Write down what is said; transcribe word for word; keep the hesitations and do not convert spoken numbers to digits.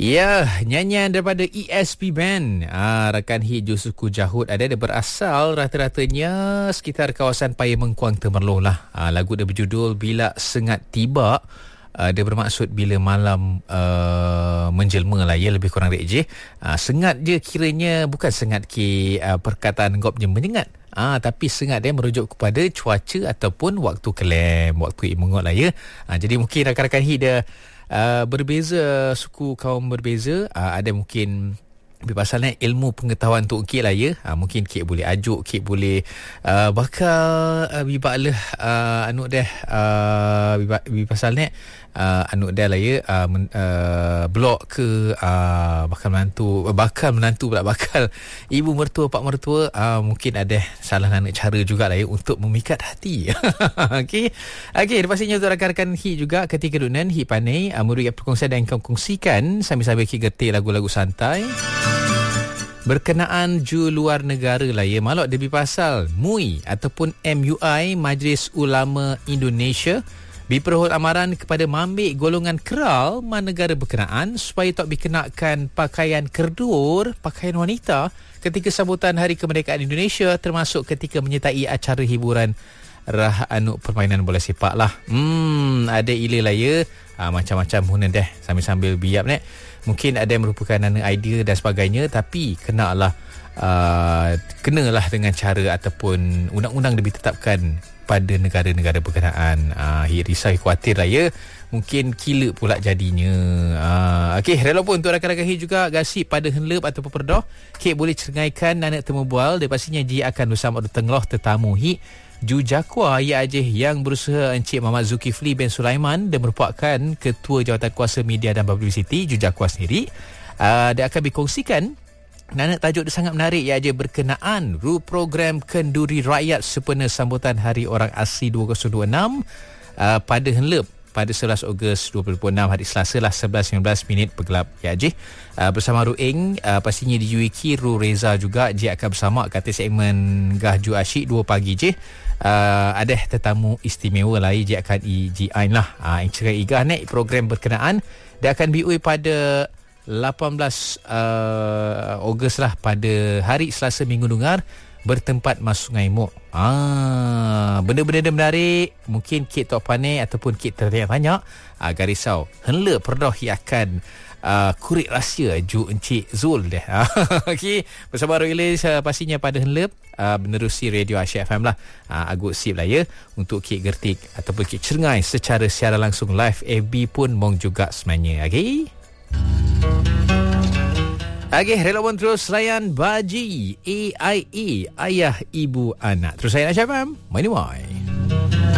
Ya, nyanyian daripada E S P Band. Ah, rakan hit Ju Suku Jahut ada dia berasal rata-ratanya sekitar kawasan Paya Mengkuang Temerloh lah. Ah, lagu dia berjudul Bila Sengat Tiba. Uh, dia bermaksud bila malam uh, menjelma lah, ya, lebih kurang rejeh. Uh, sengat je kiranya bukan sengat ke uh, perkataan gop je menyengat. Ah, tapi sengat dia merujuk kepada cuaca ataupun waktu kelem, waktu mengot lah, ya. Ah, jadi mungkin rakan-rakan hit dia uh, berbeza, suku kaum berbeza. Uh, ada mungkin pasalnya ilmu pengetahuan tu okey lah, ya. Ha, mungkin kek boleh ajuk, kek boleh uh, bakal uh, bibak lah uh, anu dah uh, bibak pasalnya uh, anu dah lah, ya. Uh, men, uh, blok ke uh, bakal menantu bakal menantu pula bakal ibu mertua, pak mertua, uh, mungkin ada salah nak cara jugalah, ya, untuk memikat hati. Okey. Okey, pastinya untuk rakan-rakan hit juga ketika dunan hit panai uh, merujuk perkongsian dan kau kongsikan sambil-sambil kita getik lagu-lagu santai berkenaan ju luar negara lah, ya. Malak dia pasal M U I ataupun M U I, Majlis Ulama Indonesia, berperhol amaran kepada mambik golongan keral man negara berkenaan supaya tak dikenakan pakaian kerdur, pakaian wanita ketika sambutan Hari Kemerdekaan Indonesia, termasuk ketika menyertai acara hiburan rah anu permainan bola sepak lah. Hmm, ada ila lah, ya. Ha, macam-macam guna dah sambil-sambil biap ni. Mungkin ada yang merupakan idea dan sebagainya, tapi kenalah uh, kenalah dengan cara ataupun undang-undang lebih ditetapkan pada negara-negara berkenaan. Uh, risau khawatir lah, ya. Mungkin kila pula jadinya. Uh, Okey, rela pun untuk rakan-rakan hit juga gasip pada henlep ataupun perdoh. Kek boleh cerengaikan nanak temu bual. Dia pastinya dia akan bersama tengloh tetamu hit Ju Jakwa ya ajih yang berusaha Encik Muhammad Zulkifli bin Sulaiman dan merupakan Ketua Jawatan Kuasa Media dan Publicity Ju Jakwa sendiri. Uh, dia akan dikongsikan nanak tajuk dia sangat menarik, ya ajih berkenaan ru program Kenduri Rakyat sempena sambutan Hari Orang Asli dua ribu dua puluh enam uh, pada henlep pada sebelas Ogos dua ribu dua puluh enam, hari Selasa lah, sebelas sembilan belas minit bergelap, ya ajih. Uh, bersama Ru Eng, uh, pastinya di Yuiki Ru Reza juga dia akan bersama kata segmen Gah Ju Asyik dua pagi je. Uh, ada tetamu istimewa lah, dia akan I G I lah. Uh, yang cerai igah ni program berkenaan dia akan biui pada lapan belas uh, Ogos lah, pada hari Selasa minggu dengar, bertempat mas Sungai Mok. Ah, benda-benda dia menarik. Mungkin kit tak pandai ataupun kit tertanya-tanya, agak uh, risau. Henla perdoh yang akan uh, kurik rahsia Ju Encik Zul deh. Okey, bersama Roilis uh, pastinya pada henlep uh, menerusi Radio Asyik F M lah. Uh, agut sip lah, ya, untuk kit gertik ataupun kit cerengai secara siaran langsung live F B pun mong juga semuanya. Okey. Okey, rela pun terus layan Baji A I A, ayah ibu anak. Terus saya nak siapa? Main